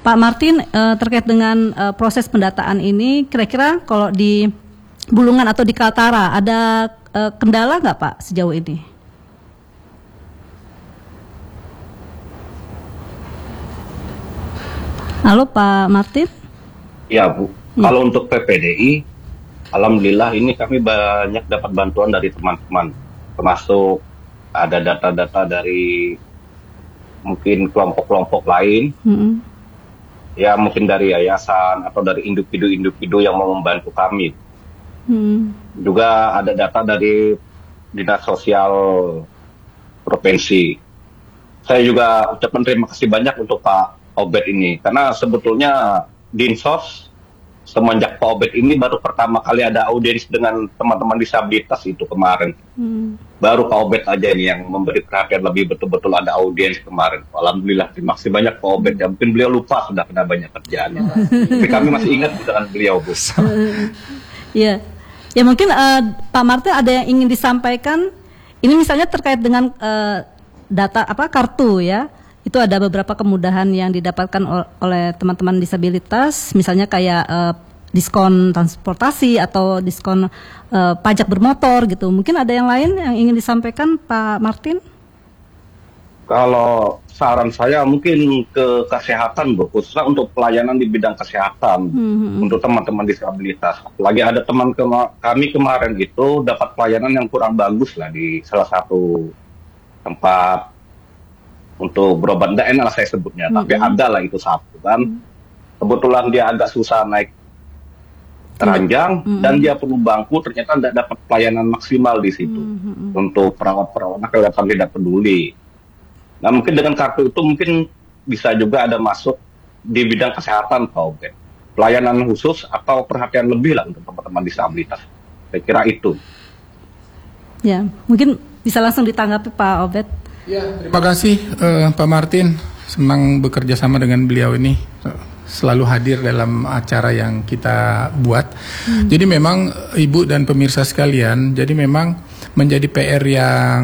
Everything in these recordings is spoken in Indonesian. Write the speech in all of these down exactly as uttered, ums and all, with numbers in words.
Pak Martin, uh, terkait dengan uh, proses pendataan ini, kira-kira kalau di Bulungan atau di Kaltara ada uh, kendala nggak Pak sejauh ini? Halo Pak Martin? Ya Bu, hmm. kalau untuk P P D I, alhamdulillah ini kami banyak dapat bantuan dari teman-teman, termasuk ada data-data dari mungkin kelompok-kelompok lain, hmm. ya mungkin dari yayasan atau dari individu-individu yang mau membantu kami. Hmm. Juga ada data dari Dinas Sosial Provinsi. Saya juga ucapkan terima kasih banyak untuk Pak Obed ini, karena sebetulnya Dinsos semenjak Pak Obed ini baru pertama kali ada audiens dengan teman-teman disabilitas itu kemarin. Hmm. Baru Pak Obed aja ini yang memberi perhatian lebih, betul-betul ada audiens kemarin. Alhamdulillah, terima kasih banyak Pak Obed. Ya, mungkin beliau lupa sudah kena banyak kerjaannya. Tapi kami masih ingat dengan beliau, Bu. Iya. Ya mungkin uh, Pak Martin ada yang ingin disampaikan. Ini misalnya terkait dengan uh, data apa kartu ya. Itu ada beberapa kemudahan yang didapatkan oleh teman-teman disabilitas, misalnya kayak uh, diskon transportasi atau diskon uh, pajak bermotor gitu. Mungkin ada yang lain yang ingin disampaikan Pak Martin? Kalau saran saya mungkin ke kesehatan, Bu, khususnya untuk pelayanan di bidang kesehatan hmm. untuk teman-teman disabilitas. Lagi ada teman kema- kami kemarin itu dapat pelayanan yang kurang bagus lah di salah satu tempat untuk berobat, tidak enak lah saya sebutnya, hmm. tapi ada lah itu satu kan. Hmm. Kebetulan dia agak susah naik teranjang hmm. dan dia perlu bangku, ternyata tidak dapat pelayanan maksimal di situ hmm. untuk perawat-perawat kelihatan tidak peduli. Nah mungkin dengan kartu itu mungkin bisa juga ada masuk di bidang kesehatan Pak Obed, pelayanan khusus atau perhatian lebih lah untuk teman-teman disabilitas. Saya kira itu. Ya, mungkin bisa langsung ditanggapi Pak Obed. Ya, terima kasih uh, Pak Martin. Senang bekerja sama dengan beliau ini. Selalu hadir dalam acara yang kita buat. Hmm. Jadi memang Ibu dan pemirsa sekalian, jadi memang menjadi P R yang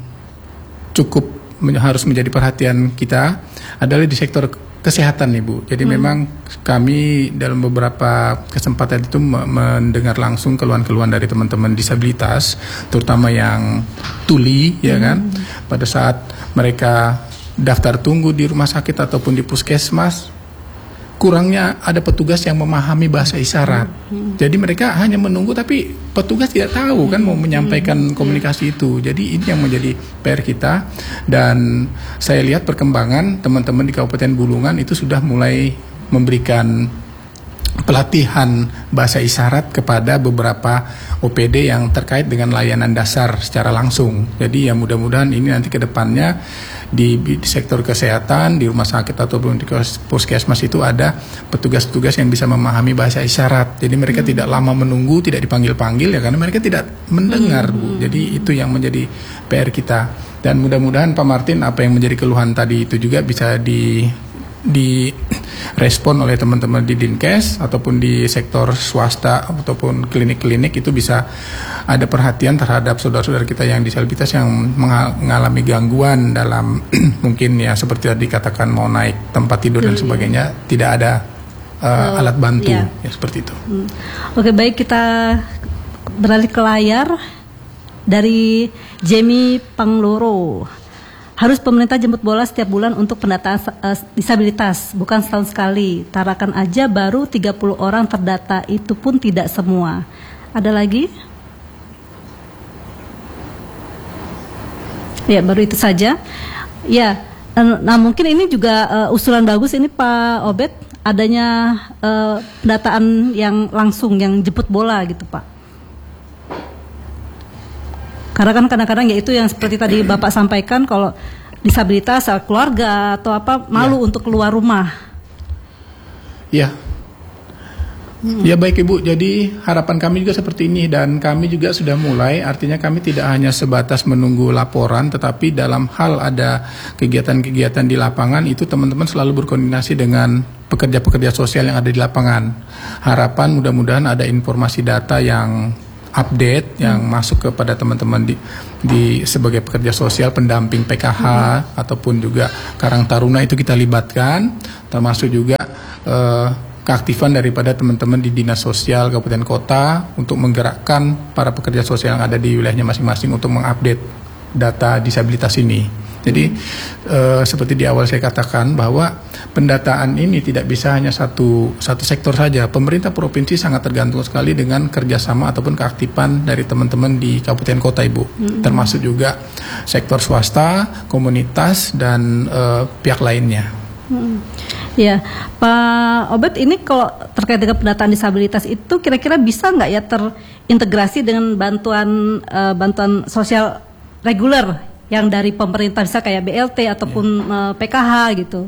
cukup harus menjadi perhatian kita adalah di sektor kesehatan nih Bu. Jadi hmm. memang kami dalam beberapa kesempatan itu mendengar langsung keluhan-keluhan dari teman-teman disabilitas, terutama yang tuli, ya kan. Hmm. Pada saat mereka daftar tunggu di rumah sakit ataupun di puskesmas, kurangnya ada petugas yang memahami bahasa isyarat. Hmm. Jadi mereka hanya menunggu, tapi petugas tidak tahu kan mau menyampaikan komunikasi itu. Jadi ini yang menjadi P R kita. Dan saya lihat perkembangan teman-teman di Kabupaten Bulungan itu sudah mulai memberikan pelatihan bahasa isyarat kepada beberapa O P D yang terkait dengan layanan dasar secara langsung. Jadi ya mudah-mudahan ini nanti ke depannya di, di sektor kesehatan, di rumah sakit ataupun di puskesmas itu ada petugas-petugas yang bisa memahami bahasa isyarat. Jadi mereka hmm. tidak lama menunggu, tidak dipanggil-panggil ya karena mereka tidak mendengar, Bu. Jadi itu yang menjadi P R kita. Dan mudah-mudahan Pak Martin apa yang menjadi keluhan tadi itu juga bisa di direspon oleh teman-teman di Dinkes ataupun di sektor swasta ataupun klinik-klinik, itu bisa ada perhatian terhadap saudara-saudara kita yang disabilitas yang mengalami gangguan dalam mungkin ya seperti tadi dikatakan mau naik tempat tidur hmm. dan sebagainya, tidak ada uh, oh, alat bantu ya. Ya seperti itu. Hmm. Oke, baik, kita beralih ke layar dari Jamie Pangloro. Harus pemerintah jemput bola setiap bulan untuk pendataan uh, disabilitas, bukan setahun sekali. Tarakan aja baru tiga puluh orang terdata, itu pun tidak semua. Ada lagi? Ya, baru itu saja. Ya, nah mungkin ini juga uh, usulan bagus ini Pak Obed, adanya uh, pendataan yang langsung, yang jemput bola gitu Pak. Karena kan kadang-kadang ya itu yang seperti tadi Bapak sampaikan, kalau disabilitas keluarga atau apa malu ya. Untuk keluar rumah. Ya. Hmm. Ya baik Ibu, jadi harapan kami juga seperti ini dan kami juga sudah mulai, artinya kami tidak hanya sebatas menunggu laporan, tetapi dalam hal ada kegiatan-kegiatan di lapangan itu teman-teman selalu berkoordinasi dengan pekerja-pekerja sosial yang ada di lapangan. Harapan mudah-mudahan ada informasi data yang update yang masuk kepada teman-teman di, di sebagai pekerja sosial, pendamping P K H hmm. ataupun juga Karang Taruna itu kita libatkan, termasuk juga uh, keaktifan daripada teman-teman di dinas sosial kabupaten kota untuk menggerakkan para pekerja sosial yang ada di wilayahnya masing-masing untuk mengupdate data disabilitas ini. Jadi eh, seperti di awal saya katakan bahwa pendataan ini tidak bisa hanya satu satu sektor saja. Pemerintah provinsi sangat tergantung sekali dengan kerjasama ataupun keaktifan dari teman-teman di kabupaten kota, Ibu, mm-hmm. termasuk juga sektor swasta, komunitas dan eh, pihak lainnya. Hmm. Ya, Pak Obed, ini kalau terkait dengan pendataan disabilitas itu kira-kira bisa nggak ya terintegrasi dengan bantuan uh, bantuan sosial reguler yang dari pemerintah, bisa kayak B L T ataupun ya. uh, P K H gitu?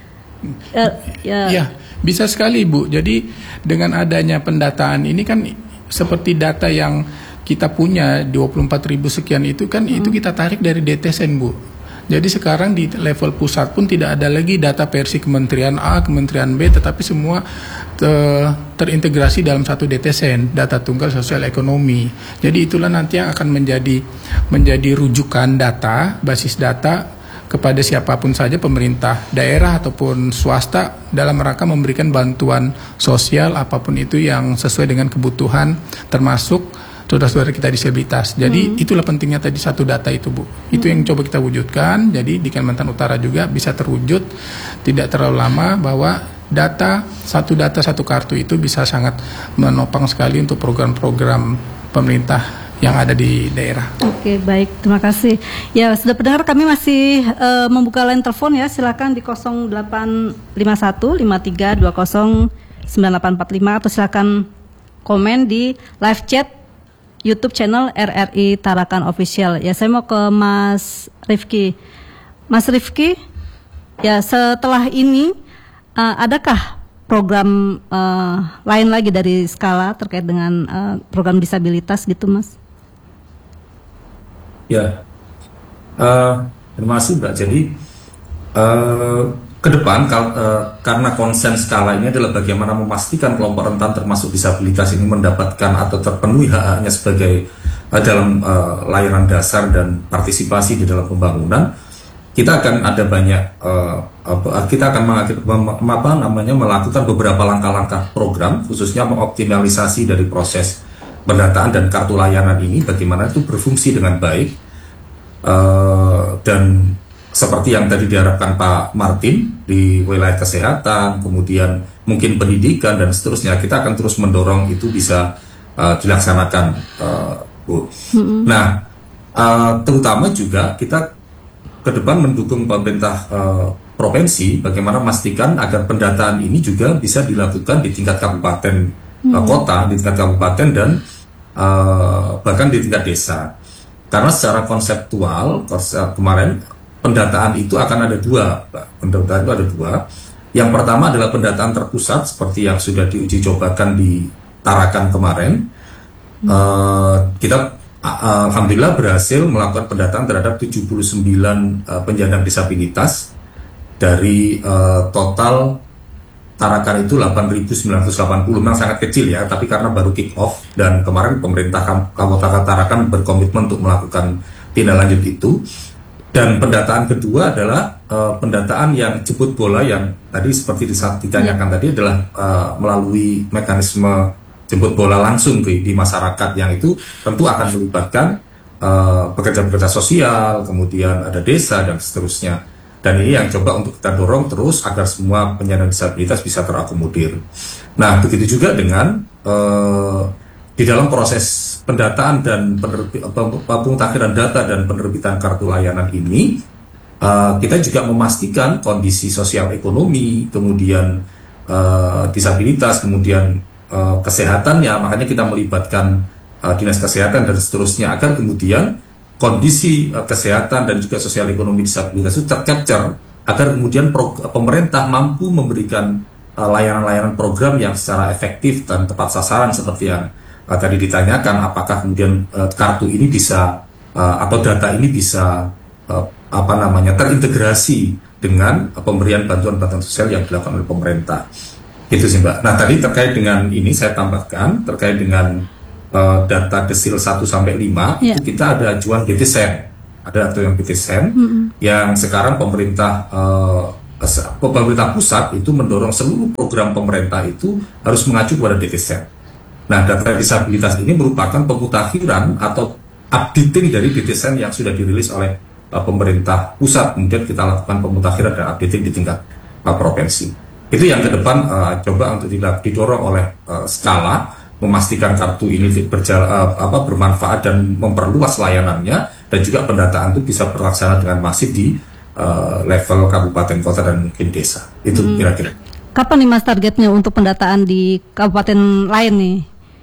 Uh, ya. ya, bisa sekali, Bu. Jadi dengan adanya pendataan ini kan seperti data yang kita punya dua puluh empat ribu sekian itu kan hmm. itu kita tarik dari D T S N, Bu. Jadi sekarang di level pusat pun tidak ada lagi data versi Kementerian A, Kementerian B, tetapi semua te, terintegrasi dalam satu D T S N, data tunggal sosial ekonomi. Jadi itulah nanti yang akan menjadi menjadi rujukan data, basis data kepada siapapun saja, pemerintah daerah ataupun swasta, dalam rangka memberikan bantuan sosial apapun itu yang sesuai dengan kebutuhan, termasuk saudara-saudara kita disabilitas. Jadi hmm. itulah pentingnya tadi satu data itu, Bu. Itu hmm. yang coba kita wujudkan. Jadi di Kalimantan Utara juga bisa terwujud tidak terlalu lama, bahwa data satu data satu kartu itu bisa sangat menopang sekali untuk program-program pemerintah yang ada di daerah. Oke, baik, terima kasih. Ya, sudah pendengar, kami masih uh, membuka line telepon ya. Silakan di nol delapan lima satu lima tiga dua nol sembilan delapan empat lima atau silakan komen di live chat YouTube channel R R I Tarakan Official. Ya, saya mau ke Mas Rifki. Mas Rifki, ya setelah ini uh, adakah program uh, lain lagi dari Skala terkait dengan uh, program disabilitas gitu, Mas? Ya, uh, terima kasih, Mbak. Jadi uh, ke depan kal, uh, karena konsen Skala ini adalah bagaimana memastikan kelompok rentan termasuk disabilitas ini mendapatkan atau terpenuhi hak-haknya sebagai uh, dalam uh, layanan dasar dan partisipasi di dalam pembangunan. Kita akan ada banyak uh, uh, kita akan mengaktif, apa namanya melakukan beberapa langkah-langkah program, khususnya mengoptimalisasi dari proses pendataan dan kartu layanan ini bagaimana itu berfungsi dengan baik, uh, dan seperti yang tadi diharapkan Pak Martin di wilayah kesehatan, kemudian mungkin pendidikan dan seterusnya, kita akan terus mendorong itu bisa uh, dilaksanakan, uh, Bu. Mm-hmm. Nah, uh, terutama juga kita ke depan mendukung pemerintah uh, provinsi bagaimana memastikan agar pendataan ini juga bisa dilakukan di tingkat kabupaten, mm-hmm. uh, kota, di tingkat kabupaten dan uh, bahkan di tingkat desa. Karena secara konseptual kemarin pendataan itu akan ada dua, pendataan itu ada dua. Yang pertama adalah pendataan terpusat seperti yang sudah diuji cobakan di Tarakan kemarin. Hmm. Uh, kita uh, alhamdulillah berhasil melakukan pendataan terhadap tujuh puluh sembilan uh, penyandang disabilitas dari uh, total Tarakan itu delapan ribu sembilan ratus delapan puluh. Memang sangat kecil ya, tapi karena baru kick off dan kemarin pemerintah Kabupaten Tarakan berkomitmen untuk melakukan tindak lanjut itu. Dan pendataan kedua adalah uh, pendataan yang jemput bola yang tadi seperti ditanyakan yeah. tadi adalah uh, melalui mekanisme jemput bola langsung di, di masyarakat, yang itu tentu akan melibatkan uh, pekerja-pekerja sosial, kemudian ada desa dan seterusnya. Dan ini yang coba untuk kita dorong terus agar semua penyandang disabilitas bisa terakomodir. Nah, begitu juga dengan uh, di dalam proses pendataan dan pemutakhiran data dan penerbitan kartu layanan ini, uh, kita juga memastikan kondisi sosial ekonomi, kemudian uh, disabilitas, kemudian uh, kesehatannya. Makanya kita melibatkan uh, dinas kesehatan dan seterusnya agar kemudian kondisi uh, kesehatan dan juga sosial ekonomi disabilitas itu tercapture, agar kemudian pro- pemerintah mampu memberikan uh, layanan-layanan program yang secara efektif dan tepat sasaran seperti yang Uh, tadi ditanyakan, apakah kemudian uh, kartu ini bisa uh, atau data ini bisa uh, apa namanya terintegrasi dengan uh, pemberian bantuan-bantuan sosial yang dilakukan oleh pemerintah. Gitu sih, Mbak. Nah, tadi terkait dengan ini saya tambahkan terkait dengan uh, data desil satu sampai lima yeah. itu kita ada ajuan B T S E N, ada aturan B T S E N mm-hmm. yang sekarang pemerintah uh, pemerintah pusat itu mendorong seluruh program pemerintah itu harus mengacu kepada D T S E N. Nah, data disabilitas ini merupakan pemutakhiran atau updating dari D T S E N yang sudah dirilis oleh uh, pemerintah pusat, kemudian kita lakukan pemutakhiran dan updating di tingkat uh, provinsi. Itu yang ke depan uh, coba untuk tidak didorong oleh uh, skala, memastikan kartu ini berjalan, uh, apa, bermanfaat dan memperluas layanannya, dan juga pendataan itu bisa terlaksana dengan masif di uh, level kabupaten, kota, dan mungkin desa. Itu hmm. kira-kira. Kapan nih Mas targetnya untuk pendataan di kabupaten lain nih?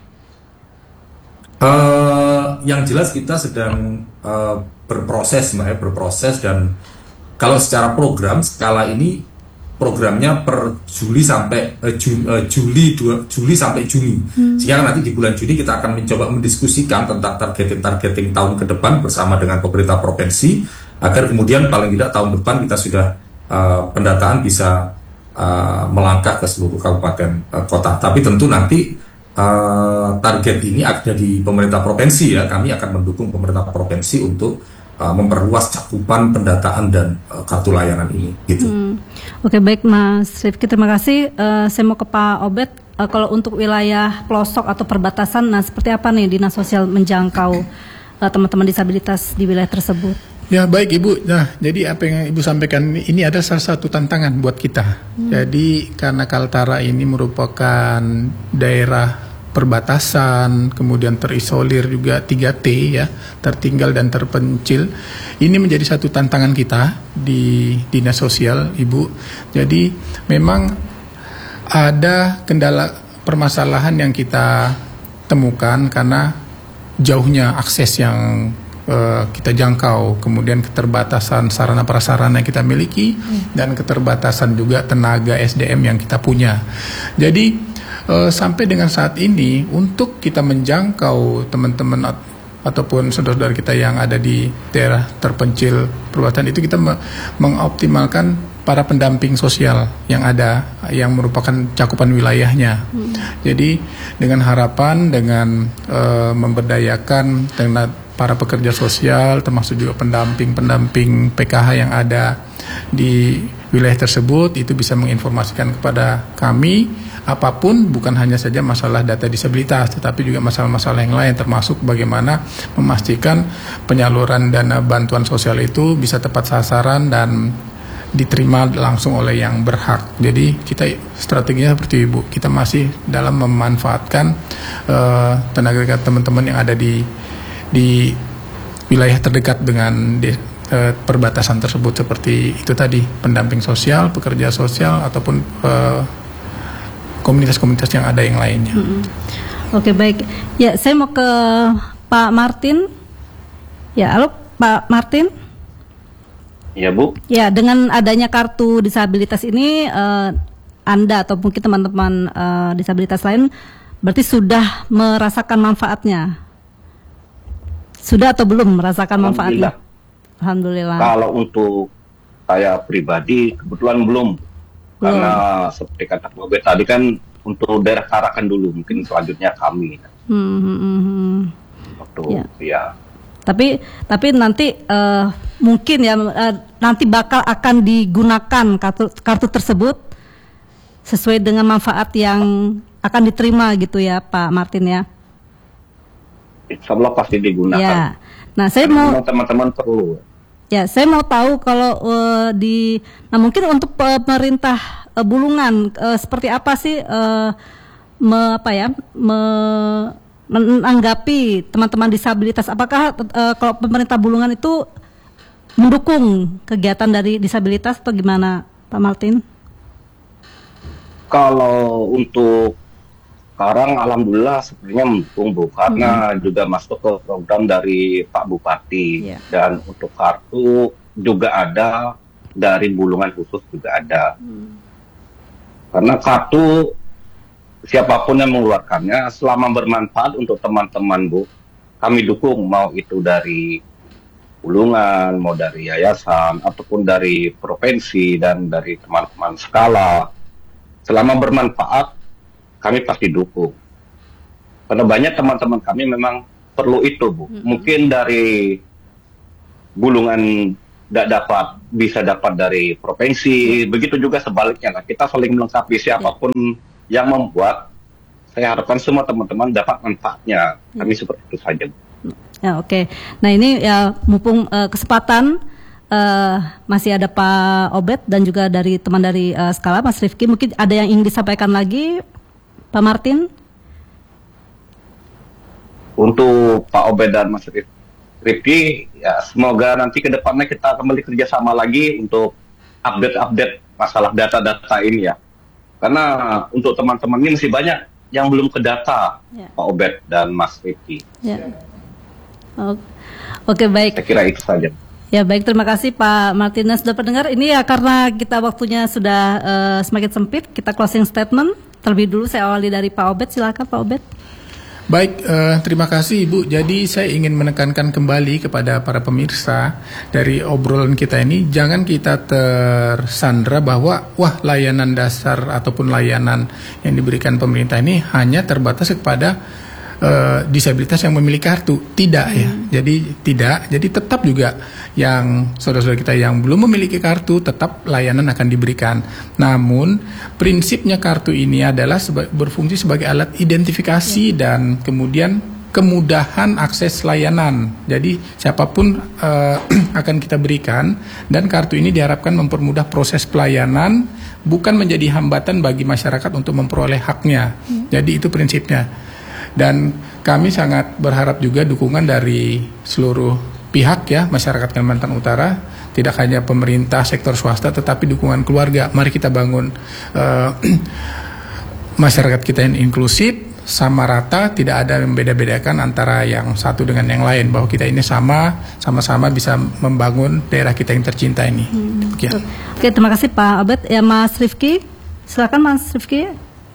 Uh, yang jelas kita sedang uh, berproses, Mbak, ya, berproses, dan kalau secara program skala ini programnya per Juli sampai uh, Ju, uh, Juli dua, Juli sampai Juni. Hmm. Sehingga nanti di bulan Juni kita akan mencoba mendiskusikan tentang targeting-targeting tahun ke depan bersama dengan pemerintah provinsi, agar kemudian paling tidak tahun depan kita sudah uh, pendataan bisa uh, melangkah ke seluruh kabupaten uh, kota. Tapi tentu nanti uh, target ini ada di pemerintah provinsi, ya. Kami akan mendukung pemerintah provinsi untuk Uh, memperluas cakupan pendataan dan uh, kartu layanan ini, gitu. Hmm. Oke, baik Mas Rifki, terima kasih. Uh, saya mau ke Pak Obed. Uh, kalau untuk wilayah pelosok atau perbatasan, nah seperti apa nih Dinas Sosial menjangkau uh, teman-teman disabilitas di wilayah tersebut? Ya baik Ibu. Nah, jadi apa yang Ibu sampaikan ini adalah salah satu tantangan buat kita. Hmm. Jadi karena Kaltara ini merupakan daerah perbatasan, kemudian terisolir juga tiga T ya, tertinggal dan terpencil. Ini menjadi satu tantangan kita di Dinas Sosial, Ibu. Jadi memang ada kendala permasalahan yang kita temukan karena jauhnya akses yang uh, kita jangkau, kemudian keterbatasan sarana prasarana yang kita miliki, hmm. dan keterbatasan juga tenaga S D M yang kita punya. Jadi Uh, sampai dengan saat ini untuk kita menjangkau teman-teman at- ataupun saudara-saudara kita yang ada di daerah terpencil perbatasan itu, kita me- mengoptimalkan para pendamping sosial yang ada yang merupakan cakupan wilayahnya. Hmm. Jadi dengan harapan dengan uh, memberdayakan dengan para pekerja sosial termasuk juga pendamping-pendamping P K H yang ada di wilayah tersebut itu bisa menginformasikan kepada kami apapun, bukan hanya saja masalah data disabilitas, tetapi juga masalah-masalah yang lain, termasuk bagaimana memastikan penyaluran dana bantuan sosial itu bisa tepat sasaran dan diterima langsung oleh yang berhak. Jadi kita strateginya seperti Ibu, kita masih dalam memanfaatkan uh, tenaga teman-teman yang ada di di wilayah terdekat dengan di, uh, perbatasan tersebut, seperti itu tadi, pendamping sosial, pekerja sosial, ataupun uh, komunitas-komunitas yang ada yang lainnya. Mm-hmm. Oke, baik. Ya, saya mau ke Pak Martin. Ya, halo Pak Martin. Ya, Bu. Ya, dengan adanya kartu disabilitas ini, uh, Anda atau mungkin teman-teman uh, disabilitas lain berarti sudah merasakan manfaatnya. Sudah atau belum merasakan manfaatnya? Alhamdulillah. Kalau untuk saya pribadi kebetulan belum. Karena seperti kata Bu Obed tadi kan untuk daerah Tarakan dulu, mungkin selanjutnya kami. Hmm, hmm, hmm. Waktu, ya. ya. Tapi tapi nanti uh, mungkin ya uh, nanti bakal akan digunakan kartu kartu tersebut sesuai dengan manfaat yang akan diterima gitu ya Pak Martin ya. Insya Allah pasti digunakan. Ya. Nah saya mau teman-teman perlu. Ya, saya mau tahu kalau uh, di, nah mungkin untuk pemerintah uh, Bulungan uh, seperti apa sih uh, me, apa ya, me, menanggapi teman-teman disabilitas? Apakah uh, kalau pemerintah Bulungan itu mendukung kegiatan dari disabilitas atau gimana, Pak Martin? Kalau untuk sekarang alhamdulillah sepertinya mendukung Bu, karena hmm. juga masuk ke program dari Pak Bupati, yeah. Dan untuk kartu juga ada dari Bulungan khusus juga ada. Hmm. Karena kartu siapapun yang mengeluarkannya selama bermanfaat untuk teman-teman Bu, kami dukung, mau itu dari Bulungan, mau dari yayasan ataupun dari provinsi dan dari teman-teman skala. Selama bermanfaat kami pasti dukung. Karena banyak teman-teman kami memang perlu itu, Bu. Mm-hmm. Mungkin dari gulungan tidak dapat, bisa dapat dari provinsi, mm-hmm. begitu juga sebaliknya. Nah, kita saling melengkapi siapapun yeah. yang membuat, saya harapkan semua teman-teman dapat manfaatnya. Kami mm-hmm. seperti itu saja, Bu. Ya, oke. Okay. Nah, ini ya mumpung uh, kesempatan uh, masih ada Pak Obed dan juga dari teman dari uh, Skala, Mas Rifki, mungkin ada yang ingin disampaikan lagi, Pak Martin? Untuk Pak Obed dan Mas Rifki, ya semoga nanti ke depannya kita kembali kerjasama lagi untuk update-update masalah data-data ini ya. Karena untuk teman-teman ini masih banyak yang belum ke data, ya. Pak Obed dan Mas Rifki. Ya. Oh. Oke, baik. Saya kira itu saja. Ya, baik, terima kasih Pak Martin. Sudah pendengar, ini ya karena kita waktunya sudah uh, semakin sempit, kita closing statement. Terlebih dulu saya awali dari Pak Obed, silakan Pak Obed. Baik, uh, terima kasih Ibu. Jadi saya ingin menekankan kembali kepada para pemirsa dari obrolan kita ini, jangan kita tersandra bahwa wah layanan dasar ataupun layanan yang diberikan pemerintah ini hanya terbatas kepada uh, disabilitas yang memiliki kartu. Tidak hmm. ya. Jadi tidak. Jadi tetap juga yang saudara-saudara kita yang belum memiliki kartu tetap layanan akan diberikan. Namun prinsipnya kartu ini adalah seba- berfungsi sebagai alat identifikasi ya. Dan kemudian kemudahan akses layanan. Jadi siapapun uh, akan kita berikan, dan kartu ini diharapkan mempermudah proses pelayanan, bukan menjadi hambatan bagi masyarakat untuk memperoleh haknya. Ya. Jadi itu prinsipnya. Dan kami sangat berharap juga dukungan dari seluruh pihak ya, masyarakat Kalimantan Utara, tidak hanya pemerintah, sektor swasta, tetapi dukungan keluarga. Mari kita bangun uh, masyarakat kita yang inklusif, sama rata, tidak ada yang beda-bedakan antara yang satu dengan yang lain, bahwa kita ini sama, sama-sama bisa membangun daerah kita yang tercinta ini. Hmm. Oke, Oke, terima kasih Pak Obed. Ya, Mas Rifki, silakan Mas Rifki.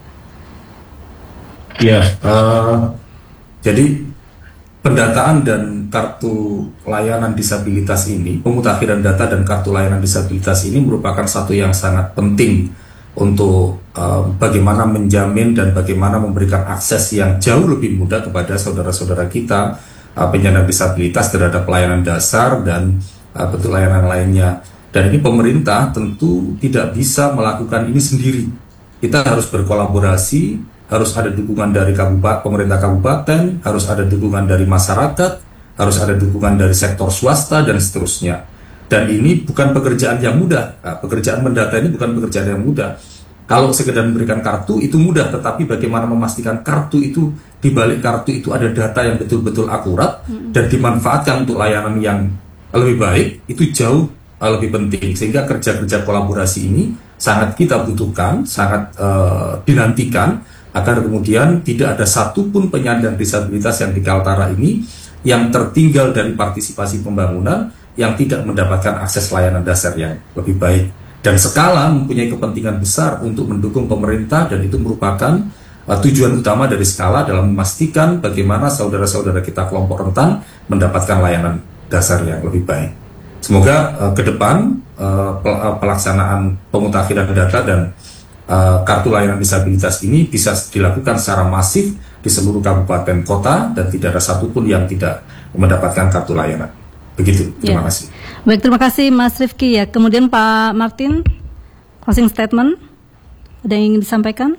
Ya, uh, jadi pendataan dan kartu layanan disabilitas ini, pemutakhiran data dan kartu layanan disabilitas ini merupakan satu yang sangat penting untuk uh, bagaimana menjamin dan bagaimana memberikan akses yang jauh lebih mudah kepada saudara-saudara kita uh, penyandang disabilitas terhadap pelayanan dasar dan uh, bentuk layanan lainnya. Dan ini pemerintah tentu tidak bisa melakukan ini sendiri. Kita harus berkolaborasi, harus ada dukungan dari kabupaten, pemerintah kabupaten, harus ada dukungan dari masyarakat, harus ada dukungan dari sektor swasta, dan seterusnya. Dan ini bukan pekerjaan yang mudah. Nah, pekerjaan mendata ini bukan pekerjaan yang mudah. Kalau sekedar memberikan kartu itu mudah, tetapi bagaimana memastikan kartu itu, di balik kartu itu ada data yang betul-betul akurat hmm. dan dimanfaatkan untuk layanan yang lebih baik, itu jauh uh, lebih penting. Sehingga kerja-kerja kolaborasi ini sangat kita butuhkan, sangat uh, dinantikan, agar kemudian tidak ada satupun penyandang disabilitas yang di Kaltara ini yang tertinggal dari partisipasi pembangunan, yang tidak mendapatkan akses layanan dasar yang lebih baik. Dan Skala mempunyai kepentingan besar untuk mendukung pemerintah, dan itu merupakan uh, tujuan utama dari Skala dalam memastikan bagaimana saudara-saudara kita kelompok rentan mendapatkan layanan dasar yang lebih baik. Semoga uh, ke depan uh, pelaksanaan pemutakhiran data dan Uh, kartu layanan disabilitas ini bisa dilakukan secara masif di seluruh kabupaten kota, dan tidak ada satupun yang tidak mendapatkan kartu layanan. Begitu, terima ya. kasih. Baik, terima kasih Mas Rifki ya. Kemudian Pak Martin, closing statement, ada yang ingin disampaikan?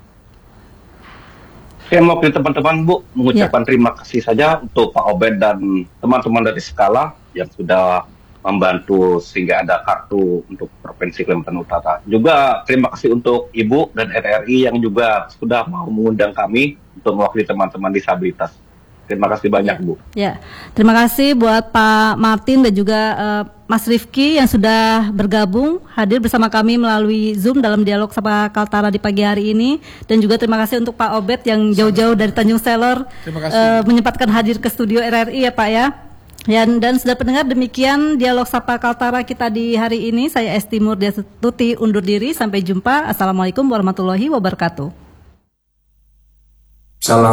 Saya mau ke teman-teman Bu, mengucapkan ya. terima kasih saja untuk Pak Obed dan teman-teman dari Skala yang sudah membantu sehingga ada kartu untuk Provinsi Kalimantan Utara. Juga terima kasih untuk Ibu dan R R I yang juga sudah mau mengundang kami untuk mewakili teman-teman disabilitas. Terima kasih banyak ya. Bu. Ya, terima kasih buat Pak Martin dan juga uh, Mas Rifki yang sudah bergabung hadir bersama kami melalui Zoom dalam dialog Sapa Kaltara di pagi hari ini. Dan juga terima kasih untuk Pak Obed yang jauh-jauh dari Tanjung Selor uh, menyempatkan hadir ke studio R R I ya Pak ya. Ya, dan sudah pendengar, demikian dialog Sapa Kaltara kita di hari ini. Saya Esti Murdiatuti undur diri, sampai jumpa. Assalamualaikum warahmatullahi wabarakatuh. Salam.